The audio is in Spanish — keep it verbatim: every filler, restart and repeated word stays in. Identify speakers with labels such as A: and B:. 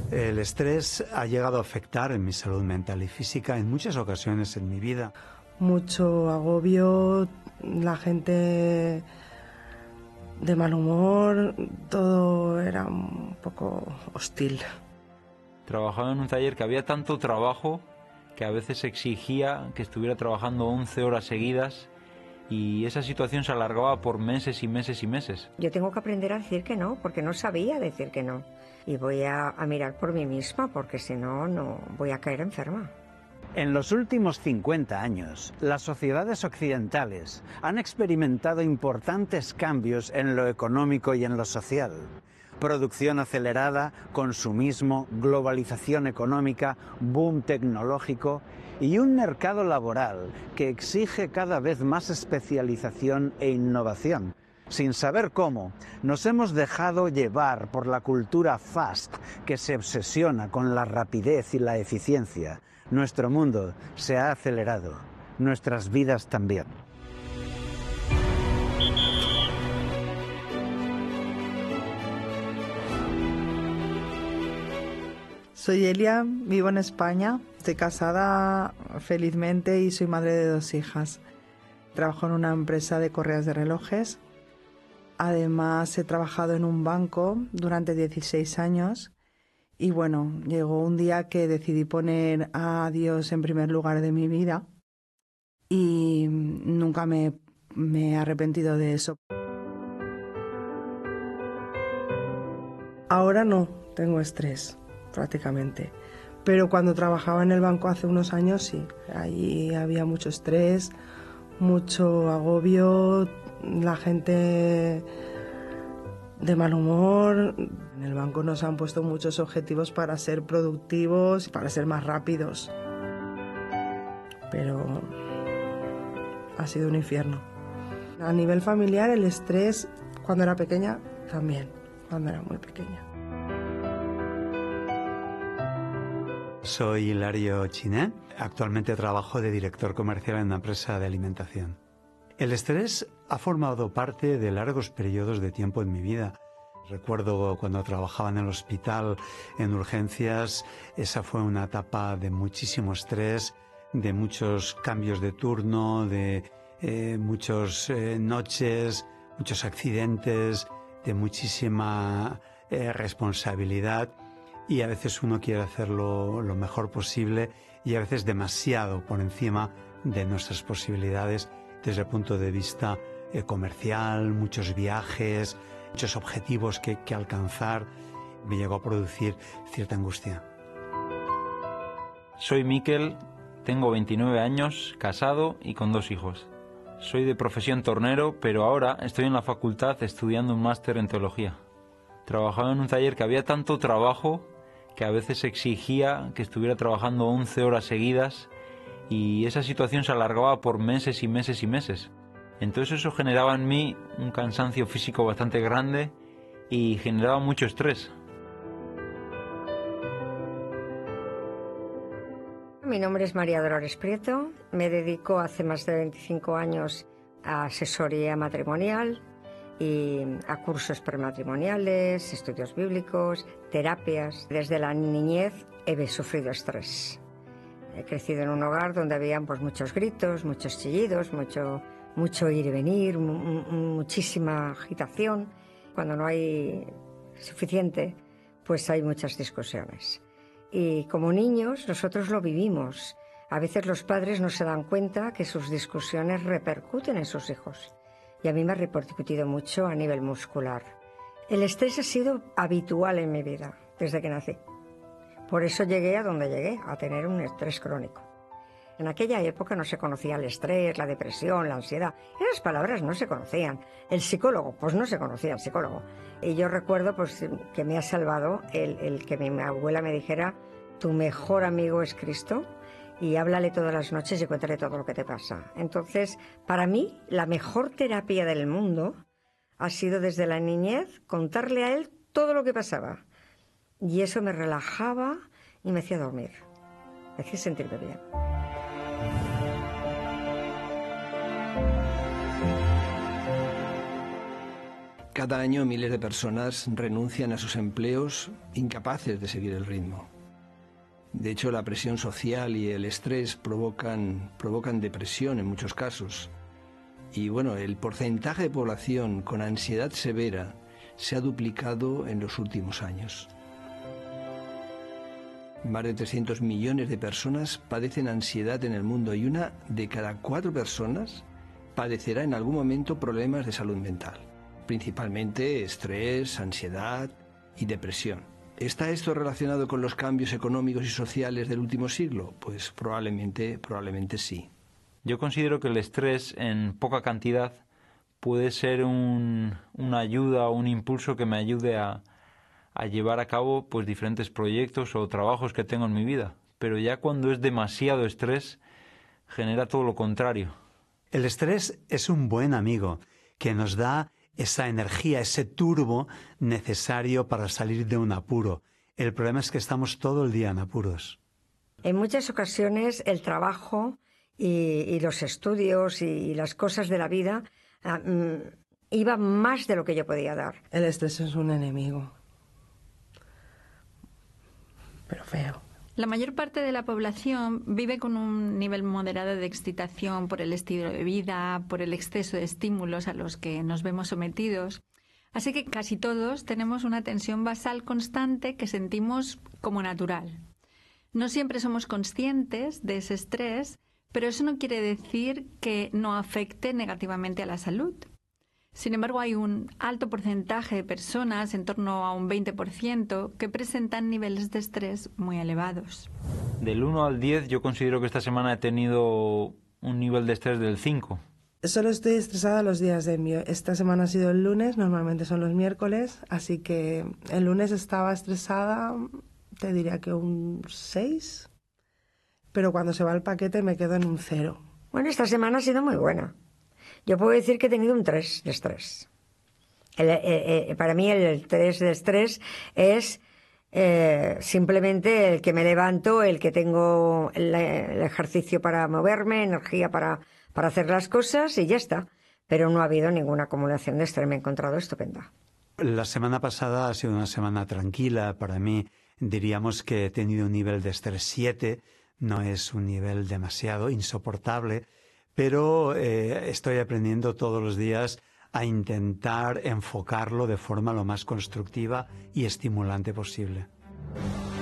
A: El estrés ha llegado a afectar en mi salud mental y física en muchas ocasiones en mi vida.
B: Mucho agobio, la gente de mal humor, todo era un poco hostil.
C: Trabajaba en un taller que había tanto trabajo que a veces exigía que estuviera trabajando once horas seguidas y esa situación se alargaba por meses y meses y meses.
D: Yo tengo que aprender a decir que no, porque no sabía decir que no. Y voy a, a mirar por mí misma, porque si no, no voy a caer enferma.
E: En los últimos cincuenta años, las sociedades occidentales han experimentado importantes cambios en lo económico y en lo social. Producción acelerada, consumismo, globalización económica, boom tecnológico y un mercado laboral que exige cada vez más especialización e innovación. Sin saber cómo, nos hemos dejado llevar por la cultura fast que se obsesiona con la rapidez y la eficiencia. Nuestro mundo se ha acelerado, nuestras vidas también.
B: Soy Elia, vivo en España, estoy casada felizmente y soy madre de dos hijas. Trabajo en una empresa de correas de relojes. Además, he trabajado en un banco durante dieciséis años y bueno, llegó un día que decidí poner a Dios en primer lugar de mi vida y nunca me, me he arrepentido de eso. Ahora no tengo estrés, prácticamente, pero cuando trabajaba en el banco hace unos años sí, allí había mucho estrés, mucho agobio, la gente de mal humor. En el banco nos han puesto muchos objetivos para ser productivos, para ser más rápidos. Pero ha sido un infierno. A nivel familiar, el estrés, cuando era pequeña, también, cuando era muy pequeña.
A: Soy Hilario Chiné. Actualmente trabajo de director comercial en una empresa de alimentación. El estrés ha formado parte de largos periodos de tiempo en mi vida. Recuerdo cuando trabajaba en el hospital, en urgencias, esa fue una etapa de muchísimo estrés, de muchos cambios de turno, de eh, muchas eh, noches, muchos accidentes, de muchísima eh, responsabilidad. Y a veces uno quiere hacerlo lo mejor posible y a veces demasiado por encima de nuestras posibilidades desde el punto de vista eh, comercial, muchos viajes, muchos objetivos que, que alcanzar. Me llegó a producir cierta angustia.
C: Soy Miquel, tengo veintinueve años, casado y con dos hijos. Soy de profesión tornero, pero ahora estoy en la facultad estudiando un máster en teología. Trabajaba en un taller que había tanto trabajo que a veces exigía que estuviera trabajando once horas seguidas y esa situación se alargaba por meses y meses y meses. Entonces eso generaba en mí un cansancio físico bastante grande y generaba mucho estrés.
D: Mi nombre es María Dolores Prieto, me dedico hace más de veinticinco años a asesoría matrimonial y a cursos prematrimoniales, estudios bíblicos, terapias. Desde la niñez he sufrido estrés. He crecido en un hogar donde habían pues, muchos gritos, muchos chillidos, mucho, mucho ir y venir, mu muchísima agitación. Cuando no hay suficiente, pues hay muchas discusiones. Y como niños nosotros lo vivimos. A veces los padres no se dan cuenta que sus discusiones repercuten en sus hijos. Y a mí me ha repercutido mucho a nivel muscular. El estrés ha sido habitual en mi vida desde que nací. Por eso llegué a donde llegué, a tener un estrés crónico. En aquella época no se conocía el estrés, la depresión, la ansiedad. Esas palabras no se conocían. El psicólogo, pues no se conocía el psicólogo. Y yo recuerdo pues, que me ha salvado el, el que mi abuela me dijera: tu mejor amigo es Cristo y háblale todas las noches y cuéntale todo lo que te pasa. Entonces, para mí, la mejor terapia del mundo ha sido desde la niñez contarle a él todo lo que pasaba. Y eso me relajaba y me hacía dormir. Me hacía sentirme bien.
F: Cada año miles de personas renuncian a sus empleos incapaces de seguir el ritmo. De hecho, la presión social y el estrés provocan, provocan depresión en muchos casos. Y bueno, el porcentaje de población con ansiedad severa se ha duplicado en los últimos años. Más de trescientos millones de personas padecen ansiedad en el mundo y una de cada cuatro personas padecerá en algún momento problemas de salud mental, principalmente estrés, ansiedad y depresión. ¿Está esto relacionado con los cambios económicos y sociales del último siglo? Pues probablemente, probablemente sí.
C: Yo considero que el estrés en poca cantidad puede ser un, una ayuda o un impulso que me ayude a, a llevar a cabo pues diferentes proyectos o trabajos que tengo en mi vida. Pero ya cuando es demasiado estrés, genera todo lo contrario.
A: El estrés es un buen amigo que nos da esa energía, ese turbo necesario para salir de un apuro. El problema es que estamos todo el día en apuros.
D: En muchas ocasiones el trabajo y, y los estudios y, y las cosas de la vida uh, iba más de lo que yo podía dar.
B: El estrés es un enemigo, pero feo.
G: La mayor parte de la población vive con un nivel moderado de excitación por el estilo de vida, por el exceso de estímulos a los que nos vemos sometidos. Así que casi todos tenemos una tensión basal constante que sentimos como natural. No siempre somos conscientes de ese estrés, pero eso no quiere decir que no afecte negativamente a la salud. Sin embargo, hay un alto porcentaje de personas, en torno a un veinte por ciento, que presentan niveles de estrés muy elevados.
C: Del uno al diez yo considero que esta semana he tenido un nivel de estrés del cinco.
B: Solo estoy estresada los días de envío. Esta semana ha sido el lunes, normalmente son los miércoles, así que el lunes estaba estresada, te diría que un seis, pero cuando se va el paquete me quedo en un cero.
D: Bueno, esta semana ha sido muy buena. Yo puedo decir que he tenido un tres de estrés. El, eh, eh, para mí el tres de estrés es eh, simplemente el que me levanto, el que tengo el, el ejercicio para moverme, energía para, para hacer las cosas y ya está. Pero no ha habido ninguna acumulación de estrés, me he encontrado estupenda.
A: La semana pasada ha sido una semana tranquila para mí. Diríamos que he tenido un nivel de estrés siete, no es un nivel demasiado insoportable, pero eh, estoy aprendiendo todos los días a intentar enfocarlo de forma lo más constructiva y estimulante posible.